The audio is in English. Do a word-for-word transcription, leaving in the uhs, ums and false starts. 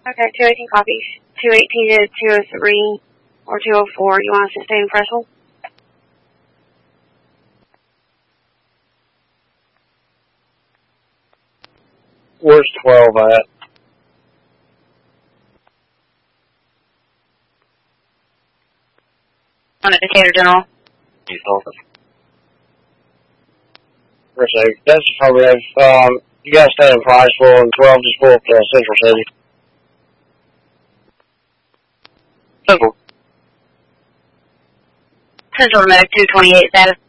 Okay, two eighteen copies. two eighteen to two oh three or two oh four. You want us to stay in Fresno? Where's twelve at? On a Decatur General. East Office. For a sec. That's affirmative. Um, you guys stay in Priceville, and twelve just pull up to Central City. Central. Central Medic two twenty-eight status.